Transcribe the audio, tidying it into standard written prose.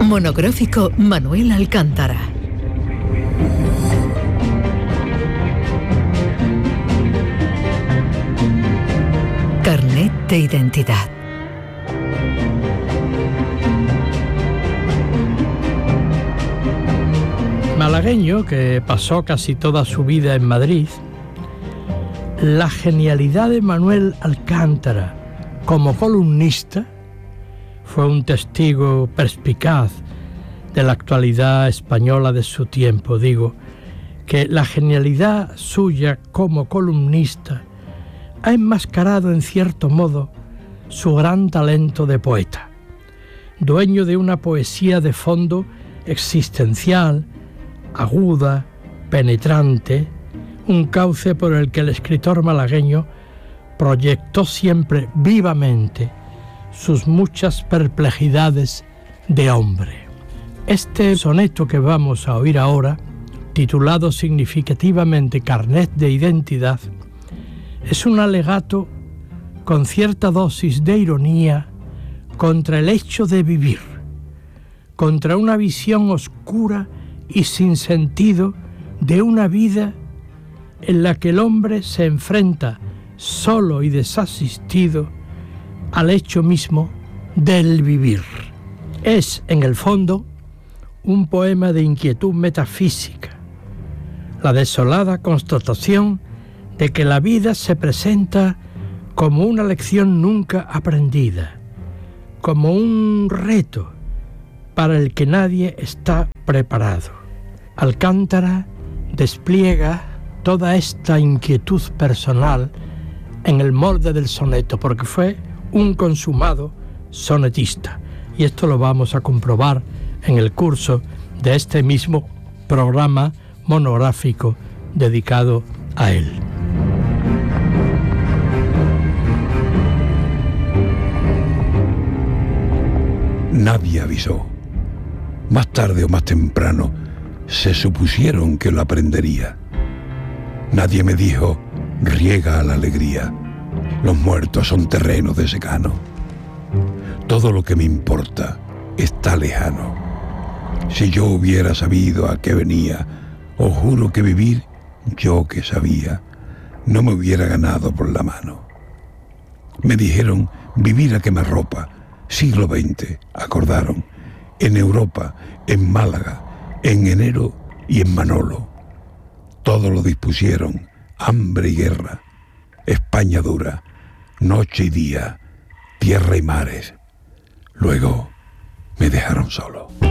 Monográfico Manuel Alcántara. Carnet de identidad. Malagueño que pasó casi toda su vida en Madrid, la genialidad de Manuel Alcántara como columnista fue un testigo perspicaz de la actualidad española de su tiempo. Digo que la genialidad suya como columnista ha enmascarado en cierto modo su gran talento de poeta, dueño de una poesía de fondo existencial, aguda, penetrante, un cauce por el que el escritor malagueño proyectó siempre vivamente sus muchas perplejidades de hombre. Este soneto que vamos a oír ahora, titulado significativamente Carnet de Identidad, es un alegato con cierta dosis de ironía contra el hecho de vivir, contra una visión oscura y sin sentido de una vida en la que el hombre se enfrenta solo y desasistido al hecho mismo del vivir. Es, en el fondo, un poema de inquietud metafísica, la desolada constatación de que la vida se presenta como una lección nunca aprendida, como un reto para el que nadie está preparado. Alcántara despliega toda esta inquietud personal en el molde del soneto, porque fue un consumado sonetista. Y esto lo vamos a comprobar en el curso de este mismo programa monográfico dedicado a él. Nadie avisó. Más tarde o más temprano se supusieron que lo aprendería. Nadie me dijo, riega la alegría. Los muertos son terreno de secano. Todo lo que me importa está lejano. Si yo hubiera sabido a qué venía, os juro que vivir, yo que sabía, no me hubiera ganado por la mano. Me dijeron, vivir a quemarropa, siglo XX, acordaron, en Europa, en Málaga, en enero y en Manolo. Todo lo dispusieron, hambre y guerra, España dura, noche y día, tierra y mares. Luego me dejaron solo.